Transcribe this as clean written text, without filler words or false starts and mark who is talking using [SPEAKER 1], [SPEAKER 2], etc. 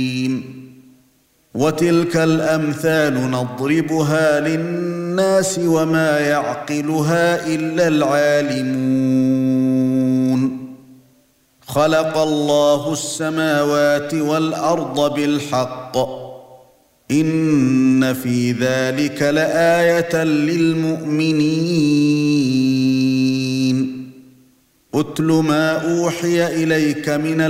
[SPEAKER 1] وتلك الأمثال نضربها للناس وما يعقلها إلا العالمون. خلق الله السماوات والأرض بالحق إن في ذلك لآية للمؤمنين. أتل ما أوحي إليك من